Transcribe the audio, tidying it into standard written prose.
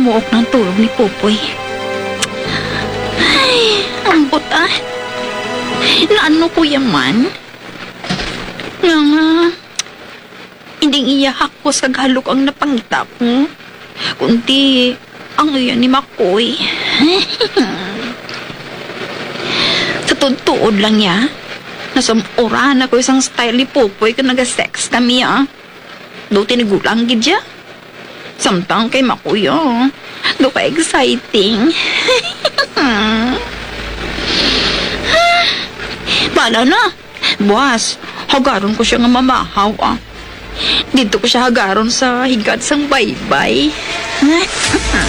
himuok ng tulog ni Pupoy. Ay, ambot ah. Naano ko yaman? Nga nga, hindi iyahat ko sa galok ang napangita ko. Kundi, ang iyan ni Makoy. Sa tuod lang niya, nasamurahan ako isang style ni Pupoy ka nag-sex kami ah. Do tinigulang gid siya. Samtang kay Makoy ah. Do ka exciting. Bala na. Buwas, hagaron ko siya nga mamahaw ah. Dito ko siya hagaron sa higat sang baybay.